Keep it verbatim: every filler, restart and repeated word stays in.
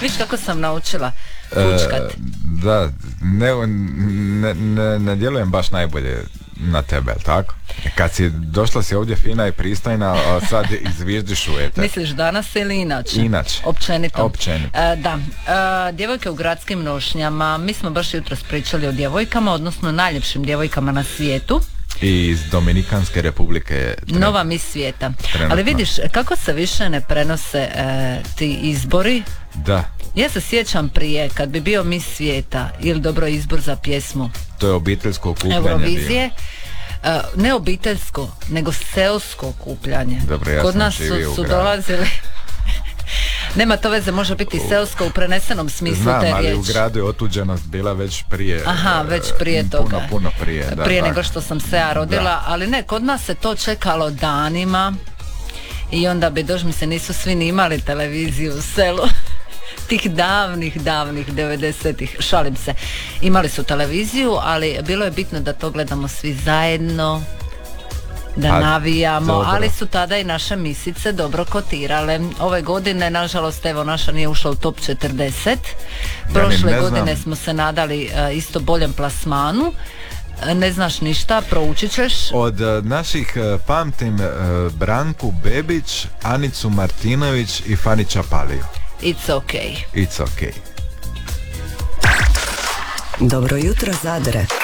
Viš kako sam naučila fučkat. E, da, ne, ne, ne, ne djelujem baš najbolje na tebe, jel tako? Kad si došla si ovdje fina i pristojna, a sad izviždiš u eter. Misliš danas ili inače? Inače. Općenito. Općenito. E, da. E, djevojke u gradskim nošnjama. Mi smo baš jutros pričali o djevojkama, odnosno najljepšim djevojkama na svijetu. I iz Dominikanske republike. Trenutno. Nova mis svijeta. Trenutno. Ali vidiš, kako se više ne prenose e, ti izbori. Da. Ja se sjećam prije, kad bi bio mis svijeta ili dobro izbor za pjesmu. To je obiteljsko okupljanje. Eurovizije. Uh, ne obiteljsko, nego seosko okupljanje. Dobro, ja Kod sam nas su, su dolazili nema to veze, može biti seosko u prenesenom smislu. Znam, te ali riječi. u gradu je otuđenost bila već prije. Aha, već prije puno, toga. Puno prije. Da, prije da. nego što sam se ja rodila, da. Ali ne, kod nas se to čekalo danima i onda bi došli, mi se nisu svi ni imali televiziju u selu. Tih davnih, davnih devedesetih, šalim se. Imali su televiziju, ali bilo je bitno da to gledamo svi zajedno, da A, navijamo, dobro. Ali su tada i naše misice dobro kotirale. Ove godine, nažalost, evo, naša nije ušla u top četrdeset. Prošle ja godine smo se nadali uh, isto boljem plasmanu. Ne znaš ništa, proučit ćeš. Od uh, naših uh, pamtim uh, Branku Bebić, Anicu Martinović i Fani Čapaliju. It's okay. It's okay. Dobro jutro, Zadre.